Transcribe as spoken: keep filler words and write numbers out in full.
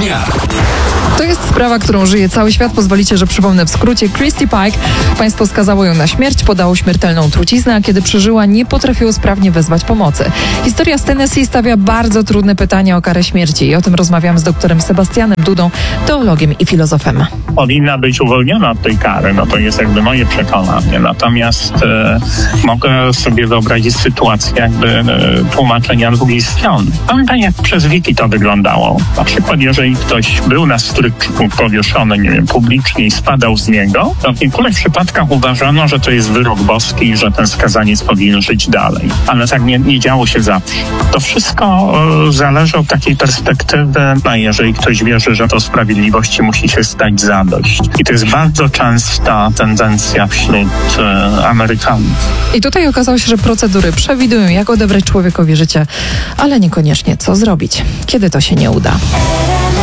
dnia. To jest sprawa, którą żyje cały świat. Pozwolicie, że przypomnę w skrócie. Christy Pike. Państwo skazało ją na śmierć, podało śmiertelną truciznę, a kiedy przeżyła, nie potrafiło sprawnie wezwać pomocy. Historia z Tennessee stawia bardzo trudne pytania o karę śmierci i o tym rozmawiam z doktorem Sebastianem Dudą, teologiem i filozofem. Powinna być uwolniona od tej kary, no to jest jakby moje przekonanie. Natomiast e, mogę sobie wyobrazić sytuację jakby e, tłumaczenia drugiej strony. Pamiętam, jak przez wieki to wyglądało. Na przykład, jeżeli ktoś był na stryczku powieszony, nie wiem, publicznie i spadał z niego, to w niektórych przypadkach uważano, że to jest wyrok boski i że ten skazaniec powinien żyć dalej. Ale tak nie, nie działo się zawsze. To wszystko e, zależy od takiej perspektywy, a jeżeli ktoś wierzy, że to sprawiedliwości musi się stać zadość. I to jest bardzo częsta tendencja wśród e, Amerykanów. I tutaj okazało się, że procedury przewidują, jak odebrać człowiekowi życie, ale niekoniecznie co zrobić, kiedy to się nie uda.